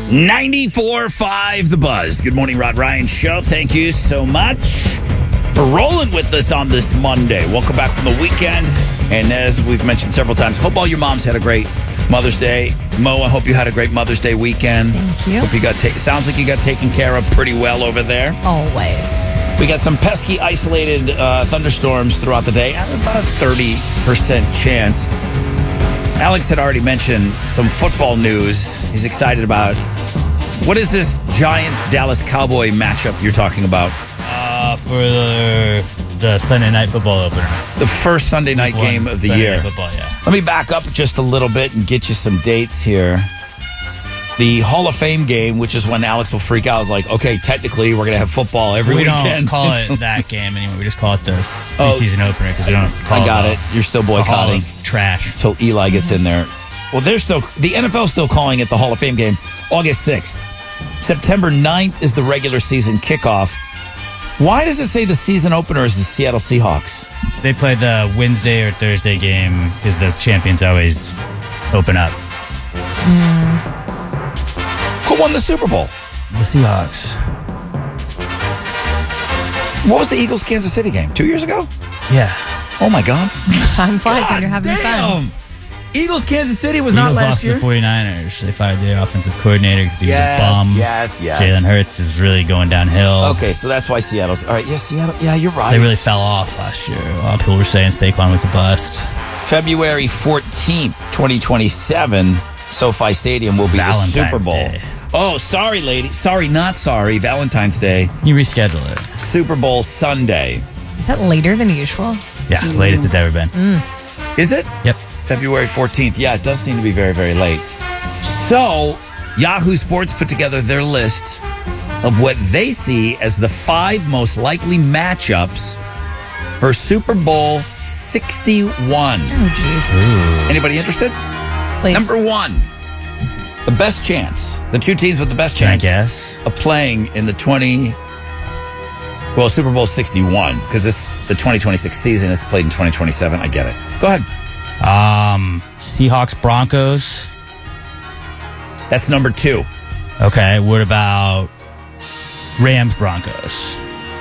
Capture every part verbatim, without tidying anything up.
ninety-four point five The Buzz. Good morning, Rod Ryan Show. Thank you so much for rolling with us on this Monday. Welcome back from the weekend. And as we've mentioned several times, hope all your moms had a great Mother's Day. Mo, I hope you had a great Mother's Day weekend. Thank you. Hope you got ta- sounds like you got taken care of pretty well over there. Always. We got some pesky, isolated uh, thunderstorms throughout the day. About a thirty percent chance. Alex had already mentioned some football news he's excited about. What is this Giants-Dallas Cowboy matchup you're talking about? Uh, for the, the Sunday Night Football opener. The first Sunday night One game of the Sunday year. Night Football, yeah. Let me back up just a little bit and get you some dates here. The Hall of Fame game, which is when Alex will freak out, like, okay, technically we're going to have football every we weekend. don't call it that game anymore. We just call it the Oh, preseason opener because we don't call I got it. it. You're still It's the Hall boycotting. of trash. Until Eli gets in there. Well, they're still, the N F L is still calling it the Hall of Fame game, August sixth. September ninth is the regular season kickoff. Why does it say the season opener is the Seattle Seahawks? They play the Wednesday or Thursday game because the champions always open up. Who won the Super Bowl? The Seahawks. What was the Eagles-Kansas City game? Two years ago? Yeah. Oh, my God. Time flies when God you're having fun. damn. Eagles-Kansas City was Eagles not last lost year? to the 49ers. They fired their offensive coordinator because he Yes, was a bum. yes, yes. Jalen Hurts is really going downhill. Okay, so that's why Seattle's... All right, yeah, Seattle... Yeah, you're right. They really fell off last year. A lot of people were saying Saquon was a bust. February fourteenth, twenty twenty-seven, SoFi Stadium will be Valentine's the Super Bowl. Day. Oh, sorry, lady. Sorry, not sorry. Valentine's Day. You reschedule it. Super Bowl Sunday. Is that later than usual? Yeah, latest it's ever been. Is it? Yep. February fourteenth. Yeah, it does seem to be very, very late. So, Yahoo Sports put together their list of what they see as the five most likely matchups for Super Bowl sixty-one. Oh, jeez. Anybody interested? Please. Number one, the best chance. The two teams with the best Can I chance guess? of playing in the twenty, well, Super Bowl sixty-one, because it's the twenty twenty-six season. It's played in twenty twenty-seven. I get it. Go ahead. Um, Seahawks Broncos. That's number two. Okay, what about Rams Broncos?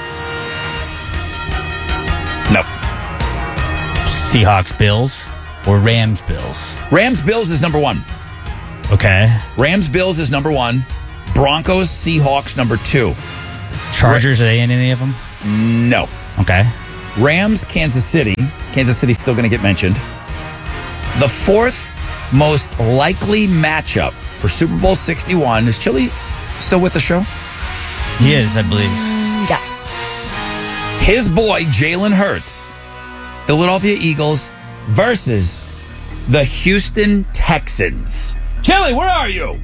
No. Seahawks Bills or Rams Bills? Rams Bills is number one. Okay. Rams Bills is number one. Broncos Seahawks number two. Chargers, are they in any of them? No. Okay. Rams Kansas City. Kansas City's still going to get mentioned. The fourth most likely matchup for Super Bowl sixty-one is Chili still with the show? He is, I believe. Yeah. His boy Jalen Hurts, Philadelphia Eagles versus the Houston Texans. Chili, where are you?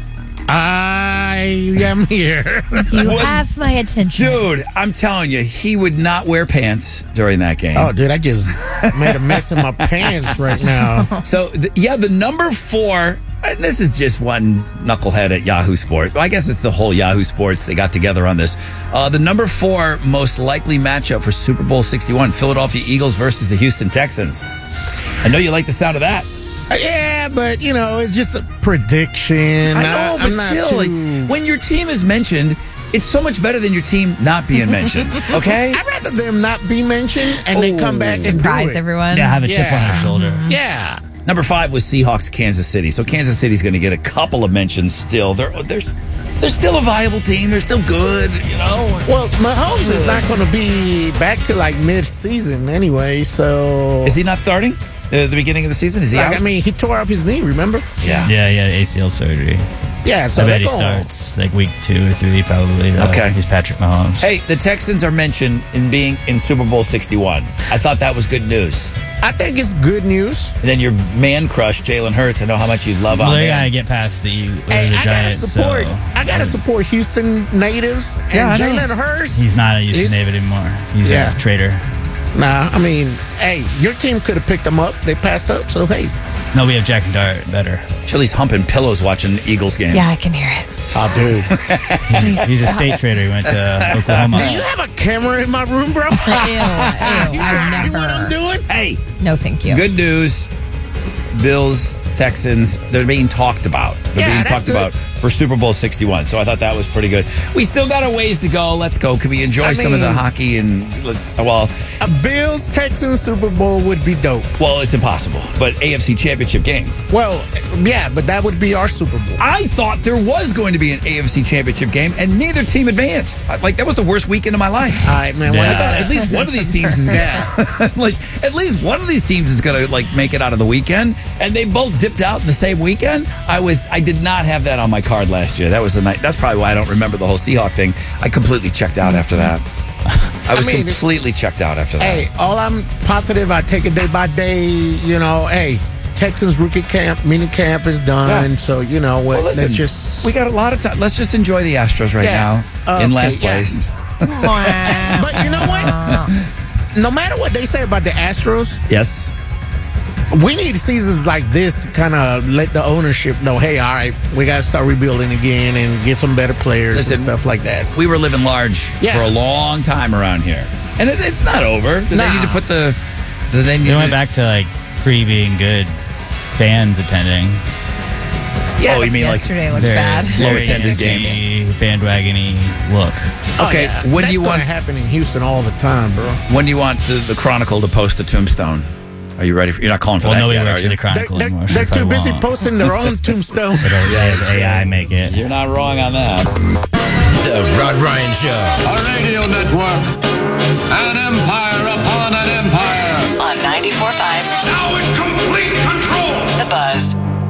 I am here. You What? have my attention. Dude, I'm telling you, he would not wear pants during that game. Oh, dude, I just made a mess in my pants right now. So, th- yeah, the number four, and this is just one knucklehead at Yahoo Sports. Well, I guess it's the whole Yahoo Sports. They got together on this. Uh, the number four most likely matchup for Super Bowl sixty-one, Philadelphia Eagles versus the Houston Texans. I know you like the sound of that. Yeah, but, you know, it's just a prediction. I know, but I'm not still, too... like, when your team is mentioned, it's so much better than your team not being mentioned, okay? I'd rather them not be mentioned and then come back and do Surprise it. everyone. Yeah, have a chip on Yeah. their shoulder. Yeah. Number five was Seahawks, Kansas City. So Kansas City's going to get a couple of mentions still. They're, they're, they're still a viable team. They're still good, you know? Well, Mahomes is not going to be back to like mid-season anyway, so... Is he not starting at the beginning of the season? Is he Like, out? I mean, he tore up his knee, remember? yeah. Yeah, yeah, A C L surgery. Yeah, so I bet they're he going... starts like week two or three probably. Uh, Okay. He's Patrick Mahomes. Hey, the Texans are mentioned in being in Super Bowl sixty-one. I thought that was good news. I think it's good news. And then your man crush, Jalen Hurts. I know how much you love well, on they him. gotta get past the, uh, Hey, the I gotta Giants. support. So I gotta support Houston natives and Yeah, I know. Jalen Hurts. he's not a Houston He's- Native anymore. He's Yeah. a traitor. Nah, I mean, hey, your team could have picked them up. They passed up, so hey. No, we have Jackson Dart better. Chili's humping pillows watching Eagles games. Yeah, I can hear it. Oh, dude. Please He's a stop. state traitor. He went to Oklahoma. Do you have a camera in my room, bro? Ew, ew, you I watching what I'm never. doing? Hey, No, thank you. good news. Bills Texans. They're being talked about. They're Yeah, being that's talked good. about for Super Bowl sixty-one. So I thought that was pretty good. We still got a ways to go. Let's go. Can we enjoy I some of the mean- hockey? And well, A Bills Texans Super Bowl would be dope. well, it's impossible. But A F C Championship game. Well, yeah, but that would be our Super Bowl. I thought there was going to be an A F C Championship game, and neither team advanced. I- Like that was the worst weekend of my life. All right, man. Yeah. Well, I thought at least one of these teams is gonna, like at least one of these teams is gonna like make it out of the weekend, and they both dipped out in the same weekend. I was I did not have that on my card last year. That was the night. That's probably why I don't remember the whole Seahawk thing. I completely checked out after that. I was I mean, completely checked out after that. Hey, all I'm positive, I take it day by day. You know, hey, Texans rookie camp, mini camp is done. Yeah. So, you know, well, let's listen, just. we got a lot of time. Let's just enjoy the Astros right Yeah. now in Okay, last yeah. place. But you know what? No matter what they say about the Astros, Yes. we need seasons like this to kind of let the ownership know, hey, all right, we got to start rebuilding again and get some better players and Listen, stuff like that. We were living large Yeah. for a long time around here, and it, it's not over. Do They Nah. need to put the. Do they need They went to- back to like pre being good fans attending. Yeah, Oh, you mean like Yesterday looked Very, bad. Low very attended empty, bandwagony look. oh, okay, yeah. when do That's you gonna want- happen in Houston all the time, bro. When do you want the, the Chronicle to post a tombstone? Are you ready? For, you're not calling for Well, that nobody yet, works are in you? the They're, Chronicle they're, anymore. so they're they too probably busy won't. posting their own tombstone. It'll have A I make it. You're not wrong on that. The Rod Ryan Show. A radio network. An empire upon an empire. On ninety-four point five, Now in complete control. The Buzz.